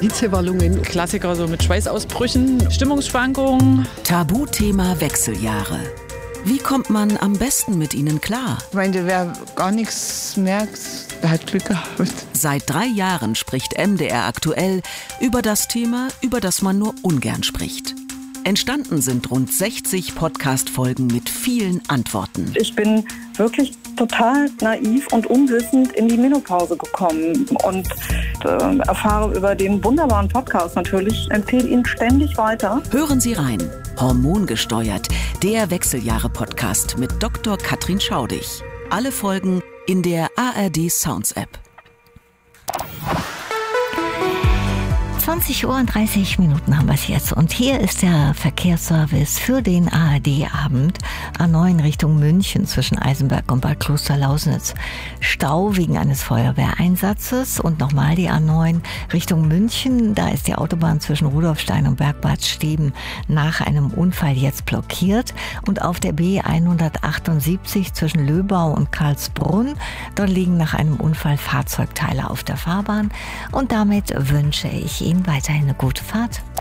Hitzewallungen. Klassiker so mit Schweißausbrüchen, Stimmungsschwankungen. Tabuthema Wechseljahre. Wie kommt man am besten mit ihnen klar? Ich meine, wer gar nichts merkt, der hat Glück gehabt. Seit 3 Jahren spricht MDR aktuell über das Thema, über das man nur ungern spricht. Entstanden sind rund 60 Podcast-Folgen mit vielen Antworten. Ich bin wirklich total naiv und unwissend in die Menopause gekommen und erfahre über den wunderbaren Podcast natürlich, empfehle ihn ständig weiter. Hören Sie rein. Hormongesteuert, der Wechseljahre-Podcast mit Dr. Katrin Schaudig. Alle Folgen in der ARD Sounds App. 20:30 Uhr haben wir es jetzt. Und hier ist der Verkehrsservice für den ARD-Abend. A9 Richtung München zwischen Eisenberg und Bad Klosterlausnitz. Stau wegen eines Feuerwehreinsatzes. Und nochmal die A9 Richtung München. Da ist die Autobahn zwischen Rudolfstein und Bergbad Steben nach einem Unfall jetzt blockiert. Und auf der B178 zwischen Löbau und Karlsbrunn. Dort liegen nach einem Unfall Fahrzeugteile auf der Fahrbahn. Und damit wünsche ich Ihnen weiterhin eine gute Fahrt.